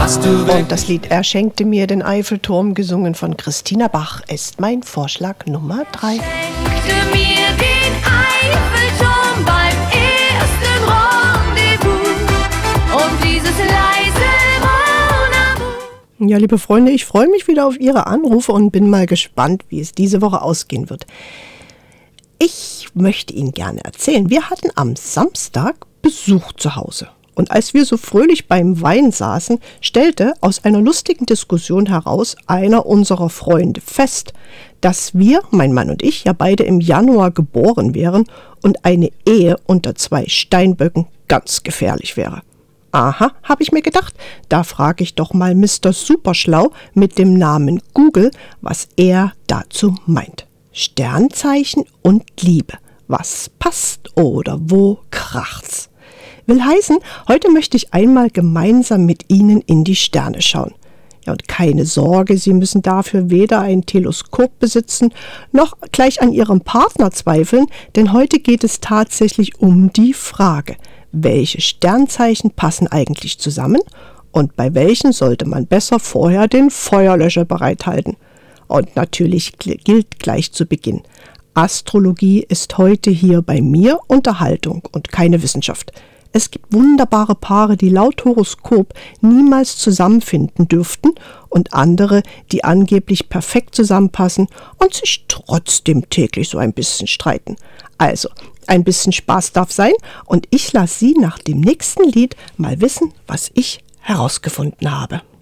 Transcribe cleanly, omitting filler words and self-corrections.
Hast du Und das Lied Er schenkte mir den Eiffelturm, gesungen von Christina Bach, ist mein Vorschlag Nummer 3. Schenkte mir den Eiffelturm beim ersten Rendezvous und dieses leise Mon amour. Ja, liebe Freunde, ich freue mich wieder auf Ihre Anrufe und bin mal gespannt, wie es diese Woche ausgehen wird. Ich möchte Ihnen gerne erzählen, wir hatten am Samstag Besuch zu Hause. Und als wir so fröhlich beim Wein saßen, stellte aus einer lustigen Diskussion heraus einer unserer Freunde fest, dass wir, mein Mann und ich, ja beide im Januar geboren wären und eine Ehe unter 2 Steinböcken ganz gefährlich wäre. Aha, habe ich mir gedacht, da frage ich doch mal Mr. Superschlau mit dem Namen Google, was er dazu meint. Sternzeichen und Liebe. Was passt oder wo kracht's? Will heißen, heute möchte ich einmal gemeinsam mit Ihnen in die Sterne schauen. Ja, und keine Sorge, Sie müssen dafür weder ein Teleskop besitzen, noch gleich an Ihrem Partner zweifeln, denn heute geht es tatsächlich um die Frage, welche Sternzeichen passen eigentlich zusammen und bei welchen sollte man besser vorher den Feuerlöscher bereithalten. Und natürlich gilt gleich zu Beginn: Astrologie ist heute hier bei mir Unterhaltung und keine Wissenschaft. Es gibt wunderbare Paare, die laut Horoskop niemals zusammenfinden dürften und andere, die angeblich perfekt zusammenpassen und sich trotzdem täglich so ein bisschen streiten. Also, ein bisschen Spaß darf sein und ich lasse Sie nach dem nächsten Lied mal wissen, was ich herausgefunden habe.